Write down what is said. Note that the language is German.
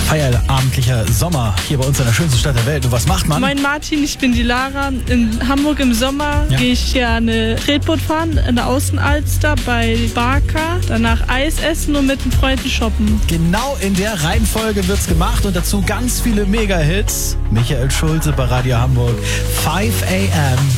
feierabendlicher Sommer hier bei uns in der schönsten Stadt der Welt. Und was macht man? Moin Martin, ich bin die Lara. In Hamburg im Sommer gehe ich gerne Tretboot fahren in der Außenalster bei Barker. Danach Eis essen und mit den Freunden shoppen. Genau in der Reihenfolge wird's gemacht und dazu ganz viele Mega-Hits. Michael Schulze bei Radio Hamburg. 5 a.m.